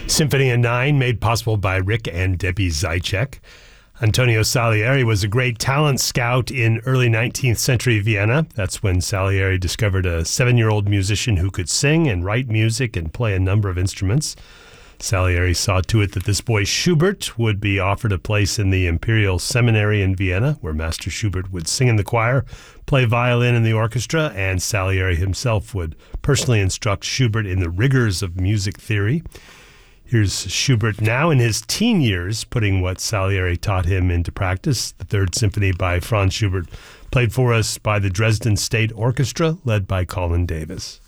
Symphony of Nine, made possible by Rick and Debbie Zaitchik. Antonio Salieri was a great talent scout in early 19th century Vienna. That's when Salieri discovered a 7-year-old musician who could sing and write music and play a number of instruments. Salieri saw to it that this boy Schubert would be offered a place in the Imperial Seminary in Vienna, where Master Schubert would sing in the choir, play violin in the orchestra, and Salieri himself would personally instruct Schubert in the rigors of music theory. Here's Schubert now in his teen years, putting what Salieri taught him into practice. The Third Symphony by Franz Schubert, played for us by the Dresden State Orchestra, led by Colin Davis.